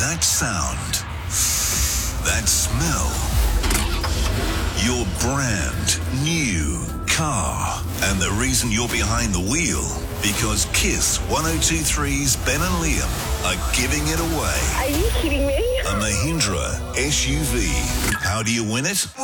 That sound. That smell. Your brand new car. And the reason you're behind the wheel, because Kiss 102.3's Ben and Liam are giving it away. Are you kidding me? A Mahindra SUV. How do you win it?